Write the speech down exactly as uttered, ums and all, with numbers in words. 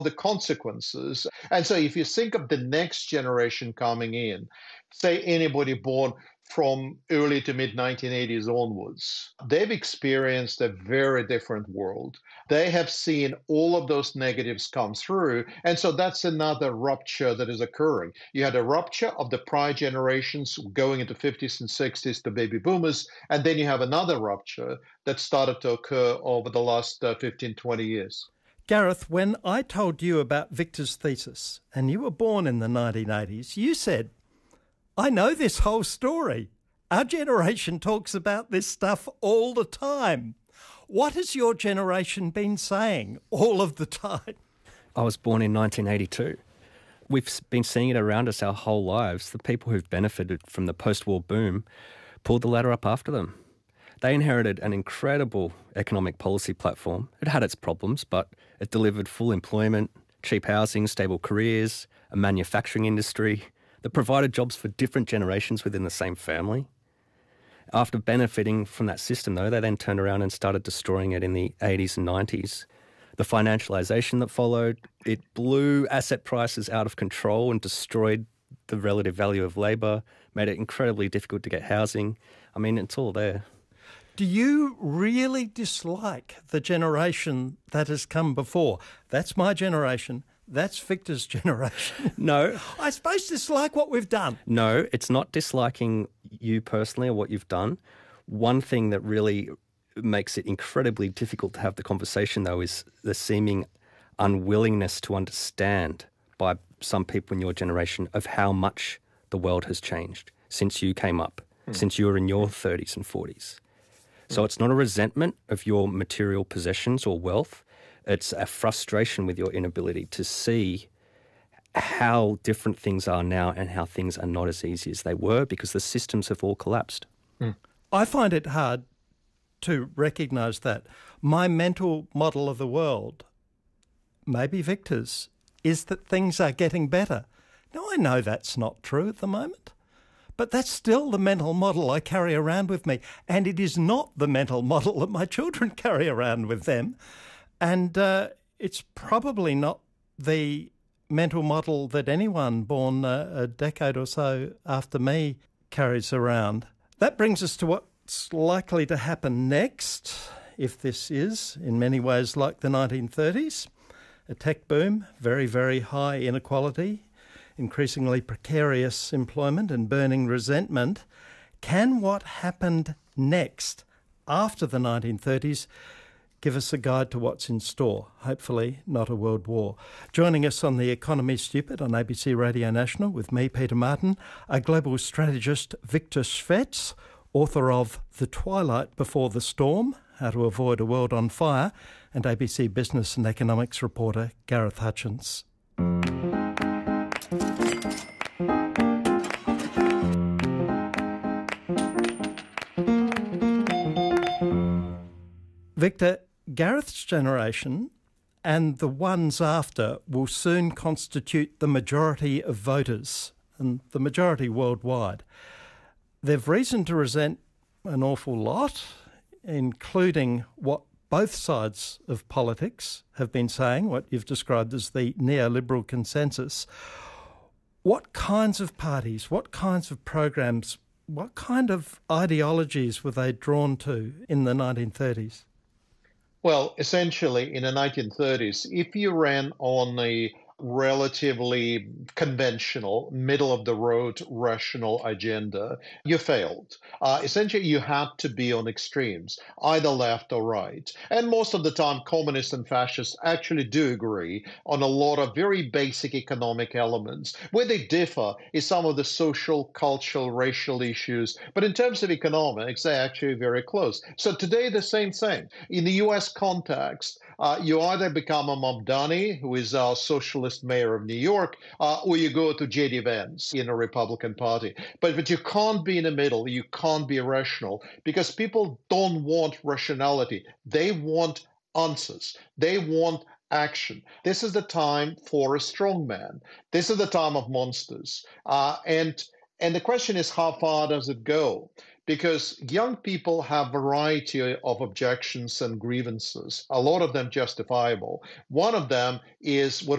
the consequences. And so if you think of the next generation coming in, say anybody born from early to mid nineteen eighties onwards, they've experienced a very different world. They have seen all of those negatives come through. And so that's another rupture that is occurring. You had a rupture of the prior generations going into fifties and sixties, the baby boomers, and then you have another rupture that started to occur over the last uh, fifteen, twenty years. Gareth, when I told you about Victor's thesis, and you were born in the nineteen eighties, you said, I know this whole story. Our generation talks about this stuff all the time. What has your generation been saying all of the time? I was born in nineteen eighty-two. We've been seeing it around us our whole lives. The people who've benefited from the post-war boom pulled the ladder up after them. They inherited an incredible economic policy platform. It had its problems, but it delivered full employment, cheap housing, stable careers, a manufacturing industry that provided jobs for different generations within the same family. After benefiting from that system, though, they then turned around and started destroying it in the eighties and nineties. The financialisation that followed, it blew asset prices out of control and destroyed the relative value of labour, made it incredibly difficult to get housing. I mean, it's all there. Do you really dislike the generation that has come before? That's my generation. That's Victor's generation. No. I suppose dislike what we've done. No, it's not disliking you personally or what you've done. One thing that really makes it incredibly difficult to have the conversation, though, is the seeming unwillingness to understand by some people in your generation of how much the world has changed since you came up, mm. since you were in your thirties and forties. So it's not a resentment of your material possessions or wealth. It's a frustration with your inability to see how different things are now and how things are not as easy as they were because the systems have all collapsed. Mm. I find it hard to recognise that. My mental model of the world, maybe Victor's, is that things are getting better. Now, I know that's not true at the moment, but that's still the mental model I carry around with me, and it is not the mental model that my children carry around with them. And uh, it's probably not the mental model that anyone born uh, a decade or so after me carries around. That brings us to what's likely to happen next, if this is in many ways like the nineteen thirties. A tech boom, very, very high inequality, increasingly precarious employment and burning resentment. Can what happened next after the nineteen thirties give us a guide to what's in store? Hopefully not a world war. Joining us on The Economy Stupid on A B C Radio National with me, Peter Martin, a global strategist, Victor Svetz, author of The Twilight Before the Storm, How to Avoid a World on Fire, and A B C Business and Economics reporter, Gareth Hutchins. Victor, Gareth's generation and the ones after will soon constitute the majority of voters, and the majority worldwide. They've reason to resent an awful lot, including what both sides of politics have been saying, what you've described as the neoliberal consensus. What kinds of parties, what kinds of programs, what kind of ideologies were they drawn to in the nineteen thirties? Well, essentially, in the nineteen thirties, if you ran on a relatively conventional, middle-of-the-road, rational agenda, you failed. Uh, essentially, you had to be on extremes, either left or right. And most of the time, communists and fascists actually do agree on a lot of very basic economic elements. Where they differ is some of the social, cultural, racial issues. But in terms of economics, they're actually very close. So today, the same thing. In the U S context, uh, you either become a Mamdani, who is our socialist mayor of New York, uh, or you go to J D Vance in a Republican Party. But, but you can't be in the middle. You can't be rational because people don't want rationality. They want answers. They want action. This is the time for a strong man. This is the time of monsters. Uh, and And the question is, how far does it go? Because young people have a variety of objections and grievances, a lot of them justifiable. One of them is what